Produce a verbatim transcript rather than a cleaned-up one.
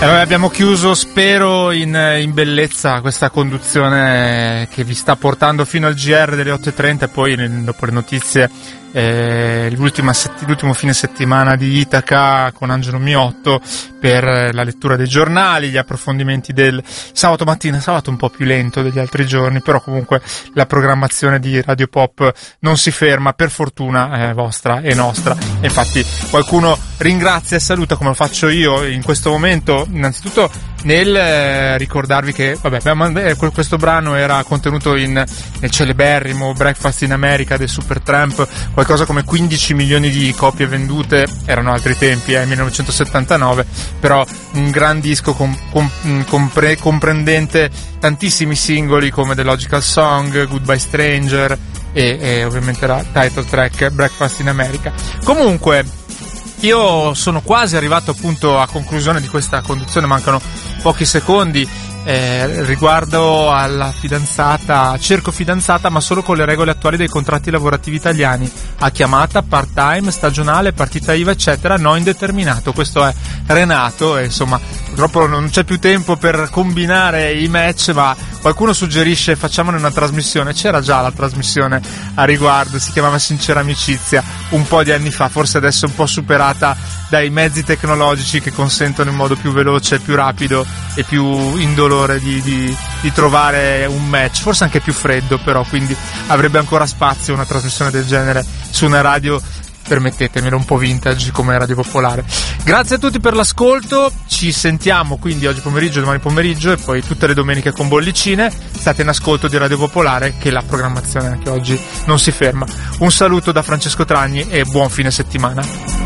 Allora abbiamo chiuso, spero in, in bellezza, questa conduzione che vi sta portando fino al G R delle otto e trenta e poi dopo le notizie eh, l'ultima sett- l'ultimo fine settimana di Itaca con Angelo Miotto per la lettura dei giornali, gli approfondimenti del sabato mattina, sabato un po' più lento degli altri giorni, però comunque la programmazione di Radio Pop non si ferma, per fortuna eh, vostra e nostra. E infatti qualcuno ringrazia e saluta, come lo faccio io in questo momento, innanzitutto nel eh, ricordarvi che vabbè, abbiamo, eh, questo brano era contenuto in, nel celeberrimo Breakfast in America dei Supertramp, qualcosa come quindici milioni di copie vendute, erano altri tempi, eh, millenovecentosettantanove, però un gran disco com, com, compre, comprendente tantissimi singoli come The Logical Song, Goodbye Stranger e, e ovviamente la title track Breakfast in America. Comunque io sono quasi arrivato appunto a conclusione di questa conduzione, mancano pochi secondi. Eh, riguardo alla fidanzata, cerco fidanzata ma solo con le regole attuali dei contratti lavorativi italiani, a chiamata, part time, stagionale, partita I V A eccetera, no indeterminato. Questo è Renato e insomma purtroppo non c'è più tempo per combinare i match, ma qualcuno suggerisce facciamone una trasmissione. C'era già la trasmissione a riguardo, si chiamava Sincera Amicizia un po' di anni fa, forse adesso è un po' superata dai mezzi tecnologici che consentono in modo più veloce, più rapido e più indolore di, di, di trovare un match, forse anche più freddo, però quindi avrebbe ancora spazio una trasmissione del genere su una radio, permettetemelo, un po' vintage come Radio Popolare. Grazie a tutti per l'ascolto, ci sentiamo quindi oggi pomeriggio, domani pomeriggio e poi tutte le domeniche con bollicine. State in ascolto di Radio Popolare, che la programmazione anche oggi non si ferma. Un saluto da Francesco Tragni e buon fine settimana.